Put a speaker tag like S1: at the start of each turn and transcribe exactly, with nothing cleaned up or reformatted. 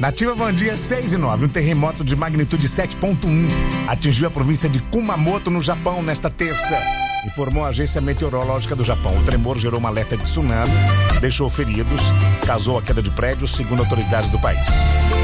S1: Nativa, bom dia, seis e nove. Um terremoto de magnitude sete ponto um atingiu a província de Kumamoto, no Japão, nesta terça. Informou a agência meteorológica do Japão. O tremor gerou uma alerta de tsunami, deixou feridos, causou a queda de prédios, segundo autoridades do país.